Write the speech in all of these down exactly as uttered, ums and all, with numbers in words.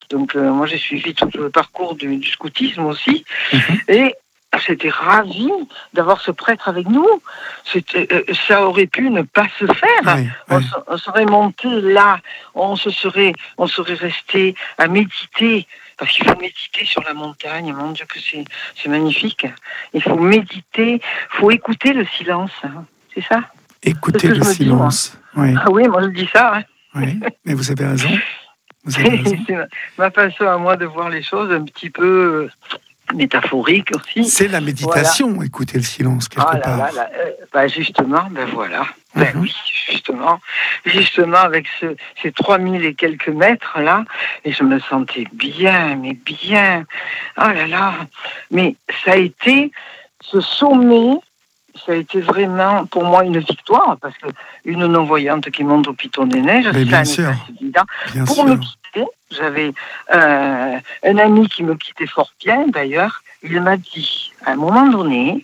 Donc euh, moi j'ai suivi tout le parcours du, du scoutisme aussi, Mhm. et j'étais ravie d'avoir ce prêtre avec nous. C'était, euh, ça aurait pu ne pas se faire. Oui, On, oui. se- on serait monté là, on se serait, on serait resté à méditer. Parce qu'il faut méditer sur la montagne. Mon Dieu que c'est, c'est magnifique. Il faut méditer, il faut écouter le silence. hein. C'est ça. C'est ce Écoutez que le je me dis, moi. silence. Oui, Ah oui, moi je dis ça. hein. oui. Mais vous avez raison. Vous avez raison. C'est ma, ma façon à moi de voir les choses un petit peu euh, métaphorique aussi. C'est la méditation, écouter le silence, quelque Ah là part. là, là euh, bah justement, ben voilà. Ben Mhm. oui, justement. Justement, avec ce, ces trois mille et quelques mètres là, et je me sentais bien, mais bien. Oh là là. Mais ça a été ce sommet. Ça a été vraiment pour moi une victoire, parce que une non-voyante qui monte au Piton des Neiges, Mais bien ça n'est sûr. pas évident. Bien Pour sûr. me quitter, j'avais euh, un ami qui me quittait fort bien d'ailleurs. Il m'a dit, à un moment donné,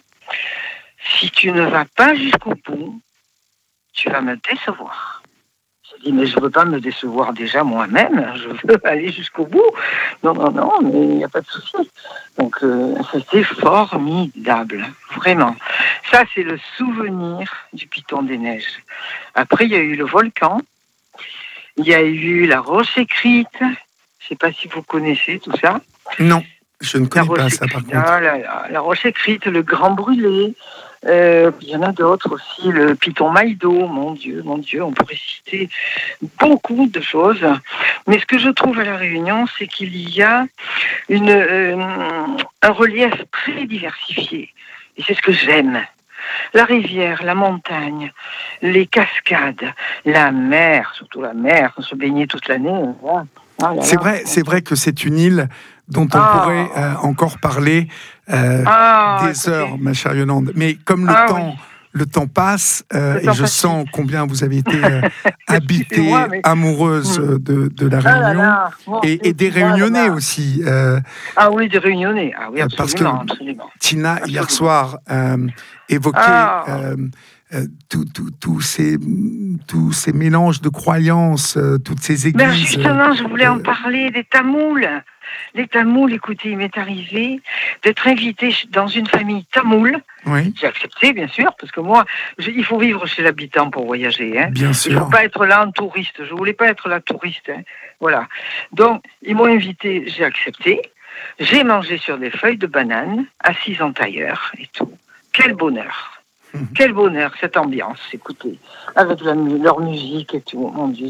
si tu ne vas pas jusqu'au bout, tu vas me décevoir. J'ai dit, mais je ne veux pas me décevoir déjà moi-même, je veux aller jusqu'au bout. Non, non, non, mais il n'y a pas de souci. Donc, euh, c'était formidable, vraiment. Ça, c'est le souvenir du Piton des Neiges. Après, il y a eu le volcan, il y a eu la roche écrite. Je ne sais pas si vous connaissez tout ça. Non, je ne La connais roche pas ça, par écrite, contre. ah, la, la- la roche écrite, le grand brûlé. Euh, il y en a d'autres aussi, le Piton Maïdo, mon Dieu, mon Dieu, on pourrait citer beaucoup de choses. Mais ce que je trouve à La Réunion, c'est qu'il y a une, euh, un relief très diversifié. Et c'est ce que j'aime. La rivière, la montagne, les cascades, la mer, surtout la mer, on se baignait toute l'année. Voilà. Ah là C'est là. vrai, c'est vrai que c'est une île dont on Ah. pourrait euh, encore parler euh, Ah, des écoutez. heures, ma chère Yolande. Mais comme le Ah, temps, oui. le temps passe, euh, Le et temps je passe sens vite. combien vous avez été euh, habitée, Excusez-moi, mais- amoureuse Hmm. de, de la Ah là Réunion, là. Mon et, Dieu, et des Tina, Réunionnais là-bas. aussi. euh, Ah oui, des Réunionnais. Ah oui, Euh, parce que absolument, absolument. Tina, Absolument. hier soir, euh, évoquait Ah. euh, euh, tous tout, tout ces, tous ces mélanges de croyances, euh, toutes ces Ben églises. justement, je voulais en euh, parler des Tamouls. Les Tamouls, écoutez, il m'est arrivé d'être invité dans une famille tamoule. oui, J'ai accepté, bien sûr, parce que moi, je- il faut vivre chez l'habitant pour voyager. Hein. bien Il ne sûr. faut pas être là en touriste. Je ne voulais pas être là touriste. Hein. Voilà. Donc, ils m'ont invité, j'ai accepté. J'ai mangé sur des feuilles de banane, assise en tailleur et tout. Quel bonheur. Quel bonheur, cette ambiance, écoutez, avec la, leur musique et tout, mon Dieu.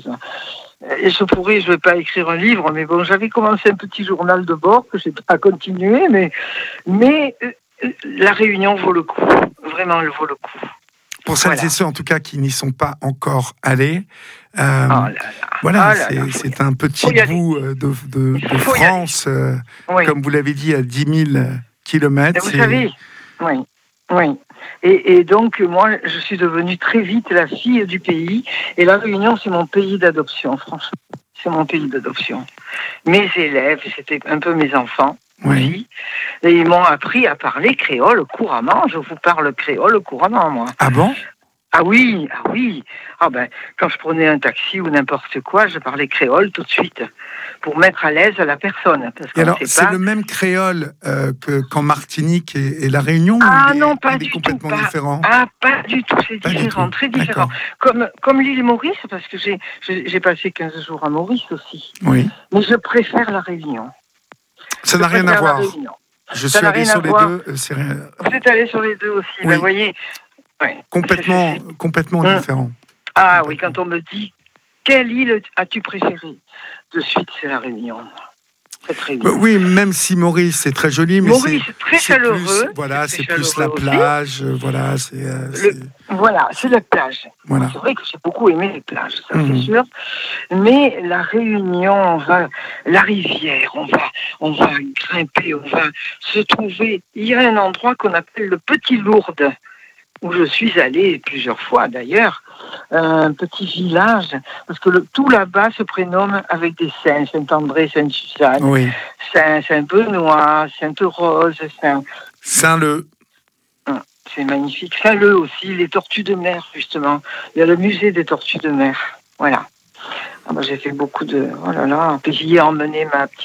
Et je pourrais, je ne vais pas écrire un livre, mais bon, j'avais commencé un petit journal de bord que je n'ai pas continué, mais, mais euh, la Réunion vaut le coup, vraiment, elle vaut le coup. Pour celles Voilà. et ceux, en tout cas, qui n'y sont pas encore allés, euh, Oh là là. voilà, Oh là c'est, là, faut y c'est un petit faut y aller. bout euh, de, de, de Faut y France, euh, Oui. comme vous l'avez dit, à dix mille kilomètres. Et vous savez, oui, oui. Et, et donc, moi, je suis devenue très vite la fille du pays. Et la Réunion, c'est mon pays d'adoption, franchement. C'est mon pays d'adoption. Mes élèves, c'était un peu mes enfants Oui. aussi. Et ils m'ont appris à parler créole couramment. Je vous parle créole couramment, moi. Ah bon? Ah oui, ah oui. Ah ben, quand je prenais un taxi ou n'importe quoi, je parlais créole tout de suite pour mettre à l'aise la personne. Parce Et qu'on alors, sait c'est pas. le même créole euh, que, qu'en Martinique et, et La Réunion? Ah il est, non, pas il est du tout. complètement Pas, différent. ah, pas du tout. C'est Pas du différent, tout. très différent. D'accord. Comme, comme l'île Maurice, parce que j'ai, j'ai, j'ai passé quinze jours à Maurice aussi. Oui. Mais je préfère la Réunion. Ça Je n'a rien à préfère la voir. Réunion. Je Ça suis n'a allé rien sur à les voir. deux. euh, C'est rien- Vous êtes allé sur les deux aussi. Oui. Ben, vous voyez. Ouais. complètement, C'est- c'est- c'est- complètement Hum. différent. Ah oui, quand on me dit quelle île as-tu préférée, de suite c'est la Réunion. Cette Réunion. Bah oui, même si Maurice c'est très joli, mais Maurice, c'est c'est très c'est chaleureux. plus, voilà, C'est c'est très plus la chaleureux aussi. plage, euh, voilà, c'est, euh, Le- c'est- Voilà, c'est la plage. Voilà. C'est vrai que j'ai beaucoup aimé les plages, ça Mhm. c'est sûr. Mais la Réunion, on va, la rivière, on va, on va grimper, on va se trouver. Il y a un endroit qu'on appelle le Petit Lourdes, où je suis allée plusieurs fois d'ailleurs, un petit village, parce que le, tout là-bas se prénomme avec des saints, Saint-André, Sainte-Suzanne, Oui. Saint, Saint-Benoît, Sainte-Rose, Saint... Saint-Leu. C'est magnifique. Saint-Leu aussi, les tortues de mer, justement. Il y a le musée des tortues de mer. Voilà. Ah, moi, j'ai fait beaucoup de... Oh là là, puis j'y ai emmené ma petite